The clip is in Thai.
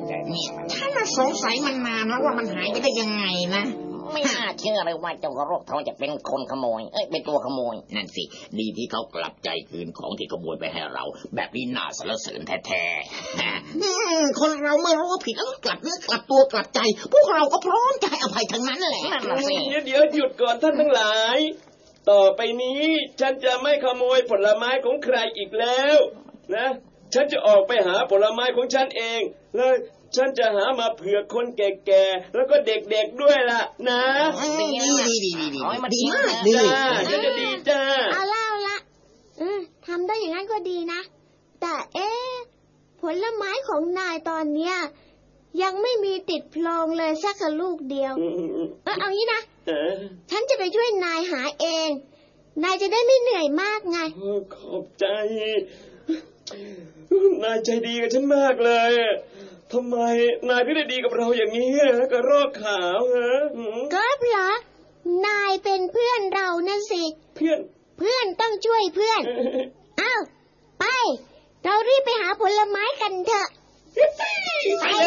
ฉันมาสงสัยมันนานแล้วว่ามันหายไปได้ยังไงนะไม่น่าเชื่อเลยว่าเจ้ากระรอกทองจะเป็นคนขโมยเป็นตัวขโมยนั่นสิดีที่เขากลับใจคืนของที่ขโมยไปให้เราแบบนี้น่าสรรเสริญแท้ๆคนเราเมื่อรู้ว่าผิดแล้วกลับเนื้อกลับตัวกลับใจพวกเราก็พร้อมจะให้อภัยทั้งนั้นแหละเดี๋ยวหยุดก่อนท่านทั้งหลายต่อไปนี้ฉันจะไม่ขโมยผลไม้ของใครอีกแล้วนะฉันจะออกไปหาผลไม้ของฉันเองแล้วฉันจะหามาเผื่อคนแก่ๆแล้วก็เด็กๆด้วยล่ะนะดีมากจ้าฉันจะดีจ้าเอาละทำได้อย่างนั้นก็ดีนะแต่ผลไม้ของนายตอนเนี้ยยังไม่มีติดพลองเลยสักลูกเดียวเอางี้นะฉันจะไปช่วยนายหาเองนายจะได้ไม่เหนื่อยมากไงขอบใจนายใจดีกับฉันมากเลยทำไมนายถึงได้ดีกับเราอย่างนี้กระรอกขาวฮะก็เพราะนายเป็นเพื่อนเรานะสิเพื่อนต้องช่วยเพื่อนอ้าวไปเรารีบไปหาผลไม้กันเถอะ